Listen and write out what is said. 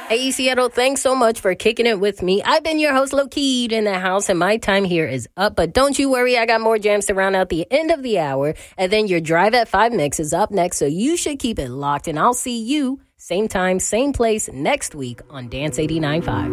Hey, Seattle, thanks so much for kicking it with me. I've been your host, Lokeed, in the house, and my time here is up. But don't you worry, I got more jams to round out the end of the hour. And then your Drive at 5 mix is up next, so you should keep it locked. And I'll see you, same time, same place, next week on Dance 89.5.